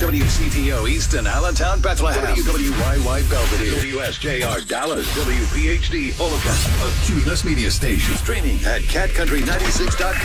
WCTO Easton, Allentown, Bethlehem. WYY Belvedere. WSJR Dallas. WPHD Omaha. A Cumulus Media Station. Streaming at catcountry96.com.